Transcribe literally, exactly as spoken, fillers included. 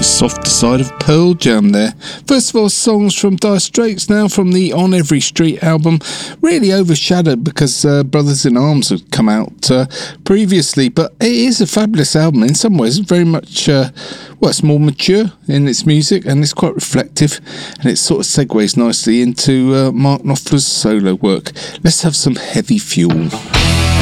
Softer side of Pearl Jam there. First of all, songs from Dire Straits now from the On Every Street album, really overshadowed because uh, Brothers in Arms had come out uh, previously, but it is a fabulous album in some ways, very much, uh, well, it's more mature in its music and it's quite reflective, and it sort of segues nicely into uh, Mark Knopfler's solo work. Let's have some Heavy Fuel.